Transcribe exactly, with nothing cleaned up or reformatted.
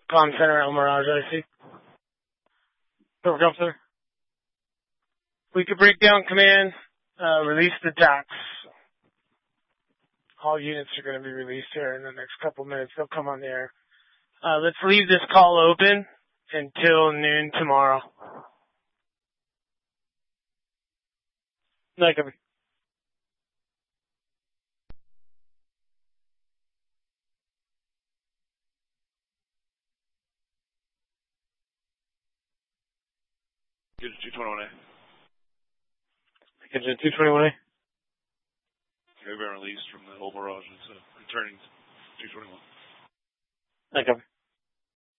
Comm Center, El Mirage, I see. Perfect, officer. We could break down command, uh, release the tax. All units are going to be released here in the next couple minutes. They'll come on the air. Uh, let's leave this call open until noon tomorrow. Night, copy. Get two twenty-one A. Get to two twenty-one A. They've been released from the old Mirage. It's uh, returning two twenty-one. Night, copy.